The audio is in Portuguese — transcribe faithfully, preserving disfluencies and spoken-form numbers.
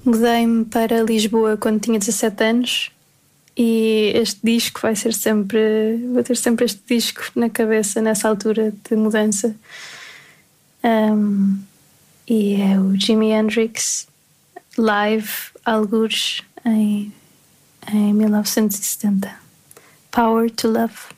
Mudei-me para Lisboa quando tinha dezassete anos e este disco vai ser sempre. Vou ter sempre este disco na cabeça nessa altura de mudança. Um, e é o Jimi Hendrix live, algures em, em mil novecentos e setenta. Power to Love.